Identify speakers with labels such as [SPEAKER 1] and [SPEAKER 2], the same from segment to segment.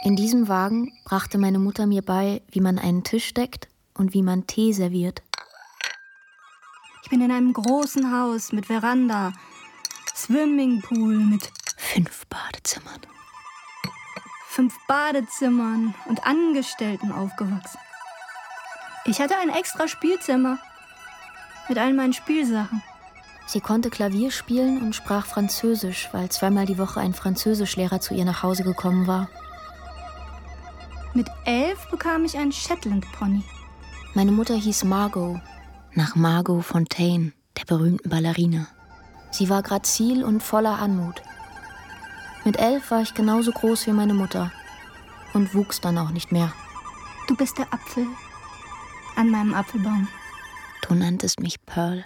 [SPEAKER 1] In diesem Wagen brachte meine Mutter mir bei, wie man einen Tisch deckt und wie man Tee serviert.
[SPEAKER 2] Ich bin in einem großen Haus mit Veranda, Swimmingpool mit
[SPEAKER 1] 5 Badezimmern.
[SPEAKER 2] 5 Badezimmern und Angestellten aufgewachsen. Ich hatte ein extra Spielzimmer mit all meinen Spielsachen.
[SPEAKER 1] Sie konnte Klavier spielen und sprach Französisch, weil 2-mal die Woche ein Französischlehrer zu ihr nach Hause gekommen war.
[SPEAKER 2] Mit 11 bekam ich einen Shetland-Pony.
[SPEAKER 1] Meine Mutter hieß Margot, nach Margot Fontaine, der berühmten Ballerina. Sie war grazil und voller Anmut. Mit 11 war ich genauso groß wie meine Mutter und wuchs dann auch nicht mehr.
[SPEAKER 2] Du bist der Apfel an meinem Apfelbaum.
[SPEAKER 1] Du nanntest mich Pearl.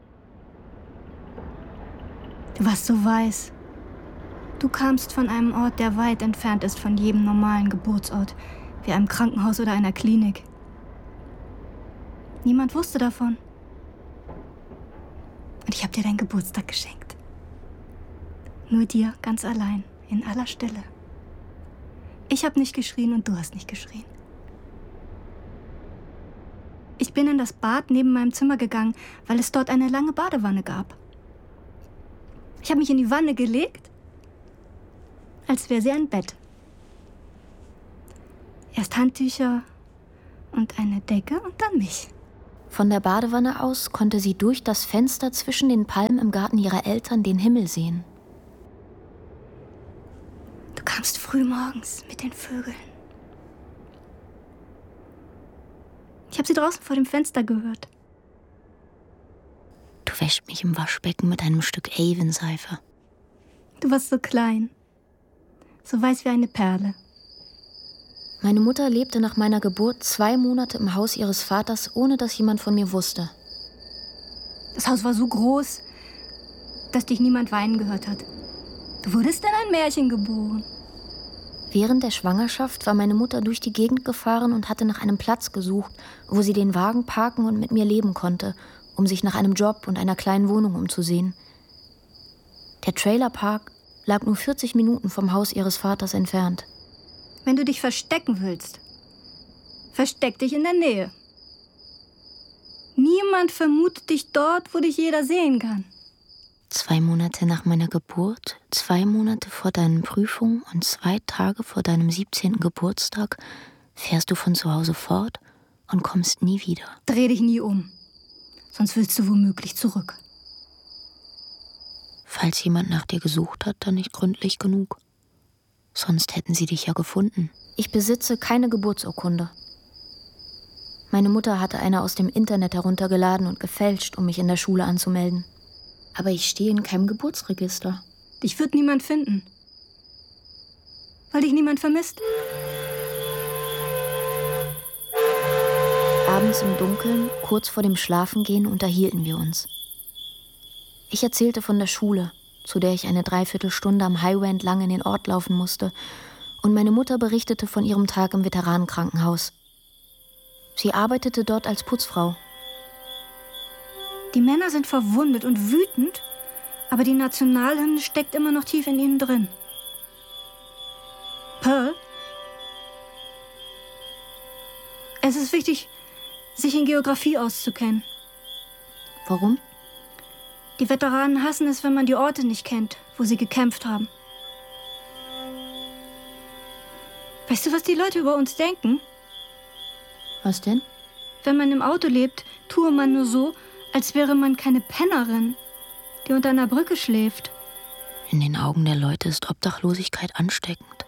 [SPEAKER 2] Du warst so weiß. Du kamst von einem Ort, der weit entfernt ist von jedem normalen Geburtsort, wie einem Krankenhaus oder einer Klinik. Niemand wusste davon. Und ich habe dir deinen Geburtstag geschenkt. Nur dir, ganz allein, in aller Stille. Ich habe nicht geschrien und du hast nicht geschrien. Ich bin in das Bad neben meinem Zimmer gegangen, weil es dort eine lange Badewanne gab. Ich habe mich in die Wanne gelegt, als wäre sie ein Bett. Erst Handtücher und eine Decke und dann mich.
[SPEAKER 1] Von der Badewanne aus konnte sie durch das Fenster zwischen den Palmen im Garten ihrer Eltern den Himmel sehen.
[SPEAKER 2] Du kamst früh morgens mit den Vögeln. Ich habe sie draußen vor dem Fenster gehört.
[SPEAKER 1] Du wäschst mich im Waschbecken mit einem Stück Avon-Seife.
[SPEAKER 2] Du warst so klein, so weiß wie eine Perle.
[SPEAKER 1] Meine Mutter lebte nach meiner Geburt 2 Monate im Haus ihres Vaters, ohne dass jemand von mir wusste.
[SPEAKER 2] Das Haus war so groß, dass dich niemand weinen gehört hat. Du wurdest in ein Märchen geboren.
[SPEAKER 1] Während der Schwangerschaft war meine Mutter durch die Gegend gefahren und hatte nach einem Platz gesucht, wo sie den Wagen parken und mit mir leben konnte, um sich nach einem Job und einer kleinen Wohnung umzusehen. Der Trailerpark lag nur 40 Minuten vom Haus ihres Vaters entfernt.
[SPEAKER 2] Wenn du dich verstecken willst, versteck dich in der Nähe. Niemand vermutet dich dort, wo dich jeder sehen kann.
[SPEAKER 1] 2 Monate nach meiner Geburt, 2 Monate vor deinen Prüfungen und 2 Tage vor deinem 17. Geburtstag fährst du von zu Hause fort und kommst nie wieder.
[SPEAKER 2] Dreh dich nie um, sonst willst du womöglich zurück.
[SPEAKER 1] Falls jemand nach dir gesucht hat, dann nicht gründlich genug. Sonst hätten sie dich ja gefunden. Ich besitze keine Geburtsurkunde. Meine Mutter hatte eine aus dem Internet heruntergeladen und gefälscht, um mich in der Schule anzumelden. Aber ich stehe in keinem Geburtsregister.
[SPEAKER 2] Dich wird niemand finden. Weil dich niemand vermisst.
[SPEAKER 1] Abends im Dunkeln, kurz vor dem Schlafengehen, unterhielten wir uns. Ich erzählte von der Schule, zu der ich eine 3/4 Stunde am Highway entlang in den Ort laufen musste, und meine Mutter berichtete von ihrem Tag im Veteranenkrankenhaus. Sie arbeitete dort als Putzfrau.
[SPEAKER 2] Die Männer sind verwundet und wütend, aber die Nationalhymne steckt immer noch tief in ihnen drin. Pearl? Es ist wichtig, sich in Geografie auszukennen.
[SPEAKER 1] Warum?
[SPEAKER 2] Die Veteranen hassen es, wenn man die Orte nicht kennt, wo sie gekämpft haben. Weißt du, was die Leute über uns denken?
[SPEAKER 1] Was denn?
[SPEAKER 2] Wenn man im Auto lebt, tue man nur so, als wäre man keine Pennerin, die unter einer Brücke schläft.
[SPEAKER 1] In den Augen der Leute ist Obdachlosigkeit ansteckend.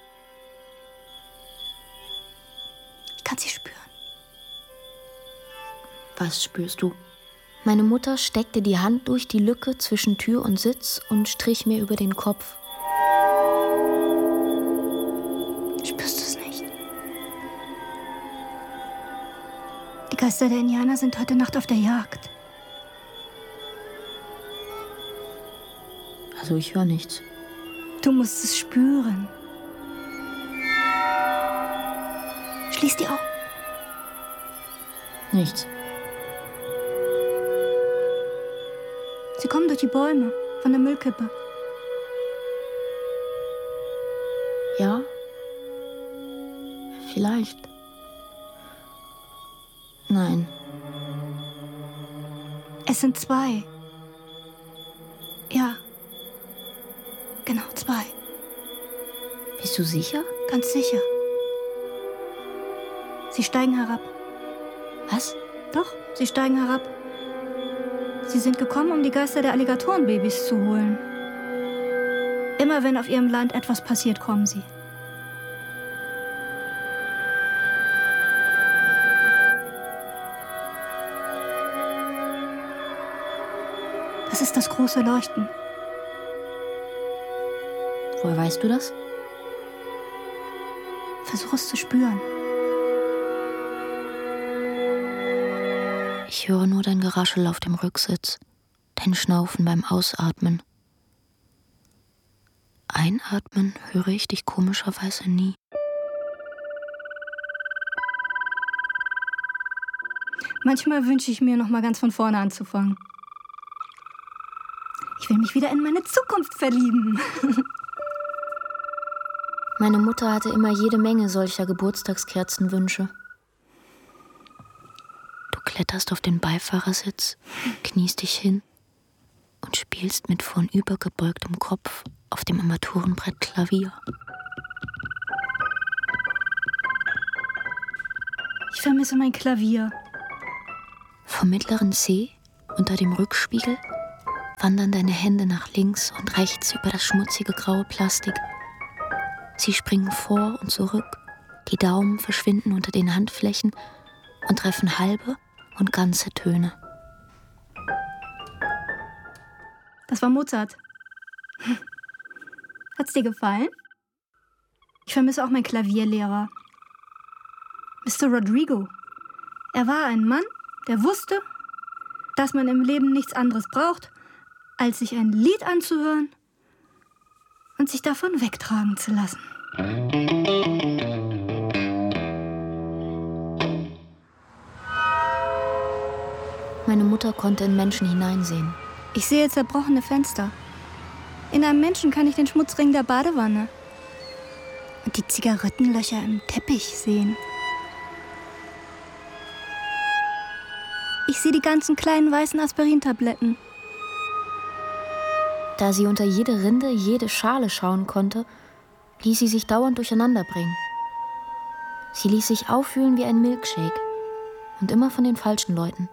[SPEAKER 2] Ich kann sie spüren.
[SPEAKER 1] Was spürst du? Meine Mutter steckte die Hand durch die Lücke zwischen Tür und Sitz und strich mir über den Kopf.
[SPEAKER 2] Spürst du es nicht? Die Geister der Indianer sind heute Nacht auf der Jagd.
[SPEAKER 1] Also ich höre nichts.
[SPEAKER 2] Du musst es spüren. Schließ die Augen.
[SPEAKER 1] Nichts.
[SPEAKER 2] Sie kommen durch die Bäume von der Müllkippe.
[SPEAKER 1] Ja, Vielleicht. Nein.
[SPEAKER 2] Es sind 2. Ja. Genau, 2.
[SPEAKER 1] Bist du sicher?
[SPEAKER 2] Ganz sicher. Sie steigen herab.
[SPEAKER 1] Was?
[SPEAKER 2] Doch, sie steigen herab. Sie sind gekommen, um die Geister der Alligatorenbabys zu holen. Immer wenn auf ihrem Land etwas passiert, kommen sie. Das ist das große Leuchten.
[SPEAKER 1] Woher weißt du das?
[SPEAKER 2] Versuch es zu spüren.
[SPEAKER 1] Ich höre nur dein Geraschel auf dem Rücksitz, dein Schnaufen beim Ausatmen. Einatmen höre ich dich komischerweise nie.
[SPEAKER 2] Manchmal wünsche ich mir, noch mal ganz von vorne anzufangen. Ich will mich wieder in meine Zukunft verlieben.
[SPEAKER 1] Meine Mutter hatte immer jede Menge solcher Geburtstagskerzenwünsche. Du kletterst auf den Beifahrersitz, kniest dich hin und spielst mit vornübergebeugtem Kopf auf dem Armaturenbrett Klavier.
[SPEAKER 2] Ich vermisse mein Klavier.
[SPEAKER 1] Vom mittleren C, unter dem Rückspiegel, wandern deine Hände nach links und rechts über das schmutzige graue Plastik. Sie springen vor und zurück, die Daumen verschwinden unter den Handflächen und treffen halbe und ganze Töne.
[SPEAKER 2] Das war Mozart. Hat's dir gefallen? Ich vermisse auch meinen Klavierlehrer. Mr. Rodrigo. Er war ein Mann, der wusste, dass man im Leben nichts anderes braucht, als sich ein Lied anzuhören und sich davon wegtragen zu lassen.
[SPEAKER 1] Meine Mutter konnte in Menschen hineinsehen.
[SPEAKER 2] Ich sehe zerbrochene Fenster. In einem Menschen kann ich den Schmutzring der Badewanne und die Zigarettenlöcher im Teppich sehen. Ich sehe die ganzen kleinen weißen Aspirintabletten.
[SPEAKER 1] Da sie unter jede Rinde, jede Schale schauen konnte, ließ sie sich dauernd durcheinander bringen. Sie ließ sich auffühlen wie ein Milkshake und immer von den falschen Leuten.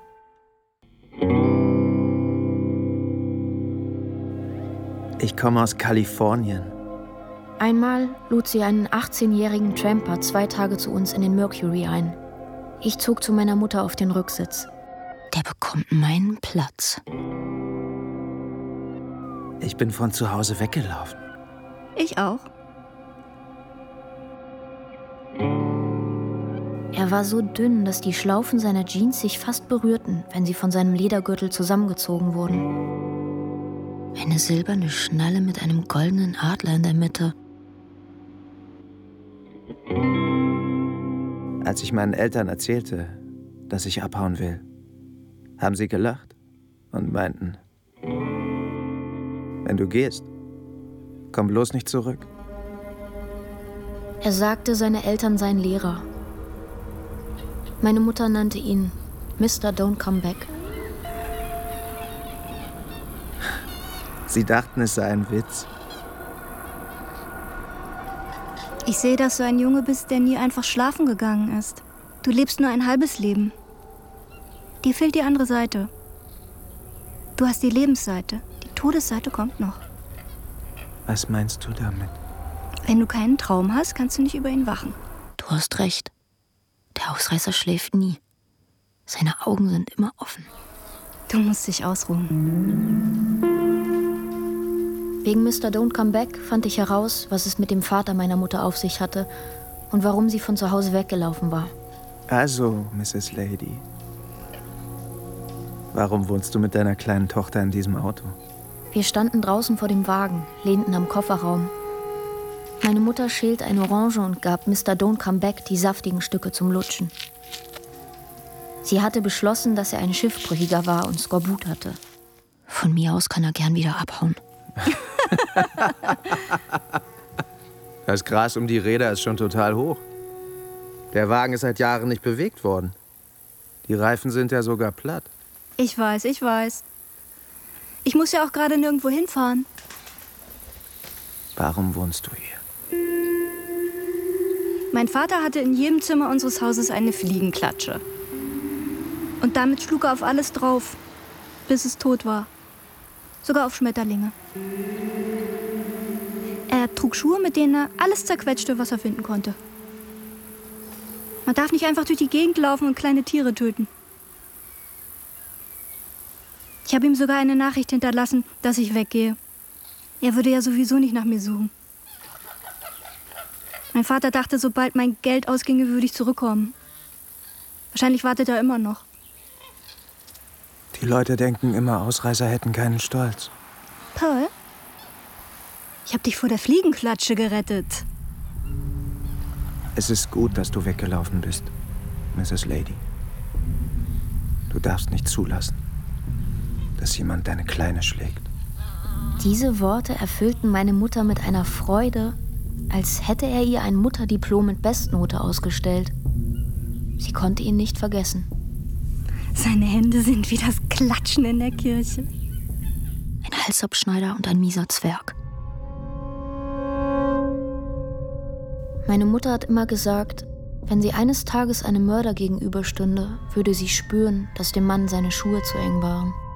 [SPEAKER 3] Ich komme aus Kalifornien.
[SPEAKER 1] Einmal lud sie einen 18-jährigen Tramper 2 Tage zu uns in den Mercury ein. Ich zog zu meiner Mutter auf den Rücksitz. Der bekommt meinen Platz.
[SPEAKER 3] Ich bin von zu Hause weggelaufen.
[SPEAKER 2] Ich auch.
[SPEAKER 1] Er war so dünn, dass die Schlaufen seiner Jeans sich fast berührten, wenn sie von seinem Ledergürtel zusammengezogen wurden. Eine silberne Schnalle mit einem goldenen Adler in der Mitte.
[SPEAKER 3] Als ich meinen Eltern erzählte, dass ich abhauen will, haben sie gelacht und meinten, wenn du gehst, komm bloß nicht zurück.
[SPEAKER 1] Er sagte, seine Eltern seien Lehrer. Meine Mutter nannte ihn Mr. Don't Come Back.
[SPEAKER 3] Sie dachten, es sei ein Witz.
[SPEAKER 2] Ich sehe, dass du ein Junge bist, der nie einfach schlafen gegangen ist. Du lebst nur ein halbes Leben. Dir fehlt die andere Seite. Du hast die Lebensseite. Die Todesseite kommt noch.
[SPEAKER 3] Was meinst du damit?
[SPEAKER 2] Wenn du keinen Traum hast, kannst du nicht über ihn wachen.
[SPEAKER 1] Du hast recht. Der Ausreißer schläft nie. Seine Augen sind immer offen.
[SPEAKER 2] Du musst dich ausruhen.
[SPEAKER 1] Wegen Mr. Don't Come Back fand ich heraus, was es mit dem Vater meiner Mutter auf sich hatte und warum sie von zu Hause weggelaufen war.
[SPEAKER 3] Also, Mrs. Lady, warum wohnst du mit deiner kleinen Tochter in diesem Auto?
[SPEAKER 1] Wir standen draußen vor dem Wagen, lehnten am Kofferraum. Meine Mutter schälte eine Orange und gab Mr. Don't Come Back die saftigen Stücke zum Lutschen. Sie hatte beschlossen, dass er ein Schiffbrüchiger war und Skorbut hatte. Von mir aus kann er gern wieder abhauen.
[SPEAKER 3] Das Gras um die Räder ist schon total hoch. Der Wagen ist seit Jahren nicht bewegt worden. Die Reifen sind ja sogar platt.
[SPEAKER 2] Ich weiß. Ich muss ja auch gerade nirgendwo hinfahren.
[SPEAKER 3] Warum wohnst du hier?
[SPEAKER 2] Mein Vater hatte in jedem Zimmer unseres Hauses eine Fliegenklatsche. Und damit schlug er auf alles drauf, bis es tot war. Sogar auf Schmetterlinge. Er trug Schuhe, mit denen er alles zerquetschte, was er finden konnte. Man darf nicht einfach durch die Gegend laufen und kleine Tiere töten. Ich habe ihm sogar eine Nachricht hinterlassen, dass ich weggehe. Er würde ja sowieso nicht nach mir suchen. Mein Vater dachte, sobald mein Geld ausginge, würde ich zurückkommen. Wahrscheinlich wartet er immer noch.
[SPEAKER 3] Die Leute denken immer, Ausreißer hätten keinen Stolz.
[SPEAKER 2] Pearl? Ich habe dich vor der Fliegenklatsche gerettet.
[SPEAKER 3] Es ist gut, dass du weggelaufen bist, Mrs. Lady. Du darfst nicht zulassen, dass jemand deine Kleine schlägt.
[SPEAKER 1] Diese Worte erfüllten meine Mutter mit einer Freude, als hätte er ihr ein Mutterdiplom mit Bestnote ausgestellt. Sie konnte ihn nicht vergessen.
[SPEAKER 2] Seine Hände sind wie das Klatschen in der Kirche.
[SPEAKER 1] Ein Halsabschneider und ein mieser Zwerg. Meine Mutter hat immer gesagt, wenn sie eines Tages einem Mörder gegenüberstünde, würde sie spüren, dass dem Mann seine Schuhe zu eng waren.